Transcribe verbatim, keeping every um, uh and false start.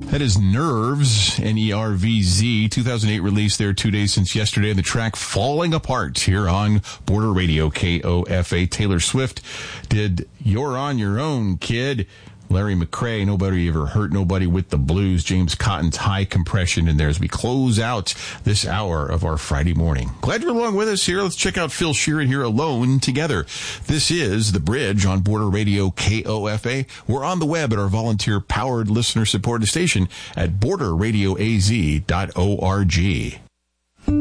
That is Nerves, N E R V Z, two thousand eight release there two days since yesterday. The track Falling Apart here on Border Radio, K O F A. Taylor Swift did You're on Your Own, Kid. Larry McCray, Nobody Ever Hurt Nobody with the Blues. James Cotton's High Compression in there as we close out this hour of our Friday morning. Glad you're along with us here. Let's check out Phil Sheeran here alone together. This is The Bridge on Border Radio K O F A. We're on the web at our volunteer-powered listener-supported station at border radio a z dot org.